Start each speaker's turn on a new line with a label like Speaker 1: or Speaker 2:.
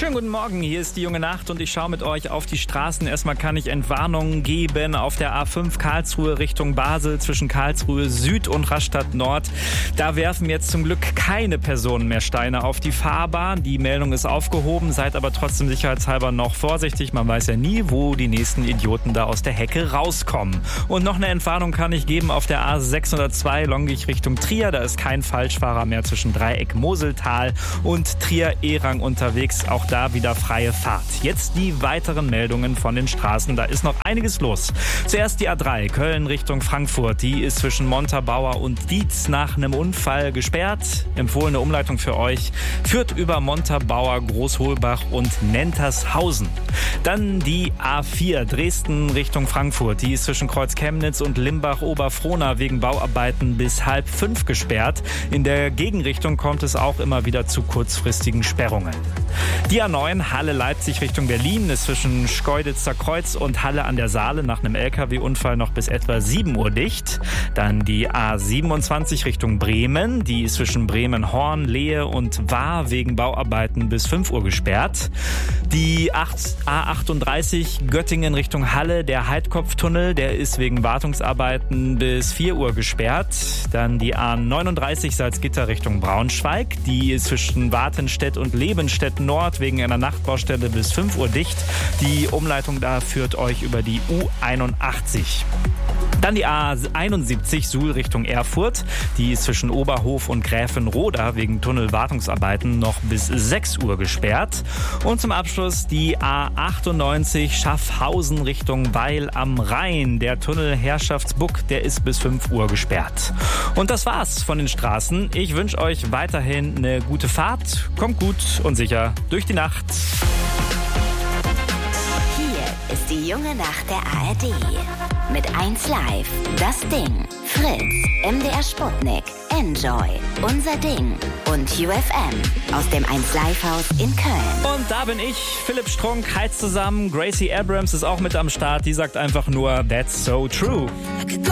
Speaker 1: Schönen guten Morgen, hier ist die junge Nacht und ich schaue mit euch auf die Straßen. Erstmal kann ich Entwarnungen geben auf der A5 Karlsruhe Richtung Basel zwischen Karlsruhe Süd und Rastatt Nord. Da werfen jetzt zum Glück keine Personen mehr Steine auf die Fahrbahn. Die Meldung ist aufgehoben, seid aber trotzdem sicherheitshalber noch vorsichtig. Man weiß ja nie, wo die nächsten Idioten da aus der Hecke rauskommen. Und noch eine Entwarnung kann ich geben auf der A602 Longich Richtung Trier. Da ist kein Falschfahrer mehr zwischen Dreieck Moseltal und Trier-Erang unterwegs. Auch da wieder freie Fahrt. Jetzt die weiteren Meldungen von den Straßen. Da ist noch einiges los. Zuerst die A3 Köln Richtung Frankfurt. Die ist zwischen Montabaur und Dietz nach einem Unfall gesperrt. Empfohlene Umleitung für euch führt über Montabaur, Großholbach und Nentershausen. Dann die A4 Dresden Richtung Frankfurt. Die ist zwischen Kreuz Chemnitz und Limbach-Oberfrohna wegen Bauarbeiten bis 4:30 gesperrt. In der Gegenrichtung kommt es auch immer wieder zu kurzfristigen Sperrungen. Die A9 Halle-Leipzig Richtung Berlin ist zwischen Schkeuditzer Kreuz und Halle an der Saale nach einem LKW-Unfall noch bis etwa 7 Uhr dicht. Dann die A27 Richtung Bremen. Die ist zwischen Bremen-Horn, Lehe und Waar wegen Bauarbeiten bis 5 Uhr gesperrt. Die A38 Göttingen Richtung Halle, der Heidkopftunnel, der ist wegen Wartungsarbeiten bis 4 Uhr gesperrt. Dann die A39 Salzgitter Richtung Braunschweig. Die ist zwischen Wartenstedt und Lebenstedt Nord wegen einer Nachtbaustelle bis 5 Uhr dicht. Die Umleitung da führt euch über die U81. Dann die A71 Suhl Richtung Erfurt. Die ist zwischen Oberhof und Gräfenroda wegen Tunnelwartungsarbeiten noch bis 6 Uhr gesperrt. Und zum Abschluss die A98 Schaffhausen Richtung Weil am Rhein. Der Tunnel Herrschaftsbuck, der ist bis 5 Uhr gesperrt. Und das war's von den Straßen. Ich wünsche euch weiterhin eine gute Fahrt. Kommt gut und sicher durch die Nacht.
Speaker 2: Hier ist die junge Nacht der ARD. Mit 1 Live, das Ding, Fritz, MDR Sputnik, Enjoy, Unser Ding und UFM aus dem 1 Live Haus in Köln.
Speaker 1: Und da bin ich, Philipp Strunk, heizt zusammen. Gracie Abrams ist auch mit am Start. Die sagt einfach nur, that's so true.